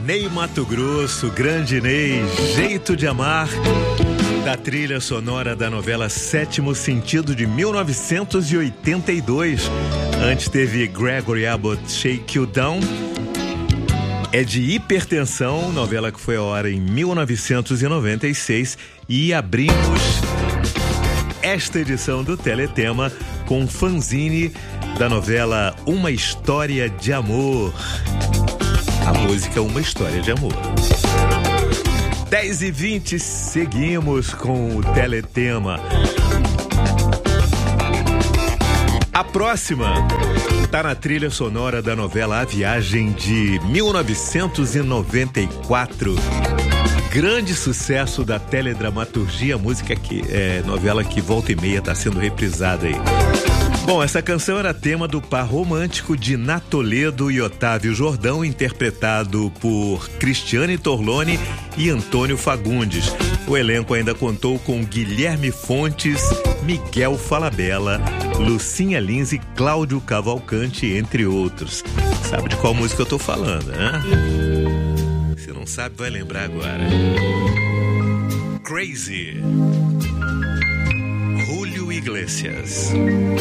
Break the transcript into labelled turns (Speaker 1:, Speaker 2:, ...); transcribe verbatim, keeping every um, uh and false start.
Speaker 1: Ney Matogrosso, grande Ney, Jeito de Amar, da trilha sonora da novela Sétimo Sentido de mil novecentos e oitenta e dois. Antes teve Gregory Abbott, Shake You Down. É de hipertensão, novela que foi ao ar em mil novecentos e noventa e seis. E abrimos esta edição do Teletema com fanzine da novela Uma História de Amor. A música Uma História de Amor. dez e vinte, seguimos com o Teletema. A próxima tá na trilha sonora da novela A Viagem de mil novecentos e noventa e quatro. Grande sucesso da teledramaturgia, música que é novela que volta e meia tá sendo reprisada aí. Bom, essa canção era tema do par romântico de Ná Toledo e Otávio Jordão, interpretado por Cristiane Torlone e Antônio Fagundes. O elenco ainda contou com Guilherme Fontes, Miguel Falabella, Lucinha Lins e Cláudio Cavalcante, entre outros. Sabe de qual música eu tô falando, né? Se não sabe, vai lembrar agora. Crazy. Julio Iglesias.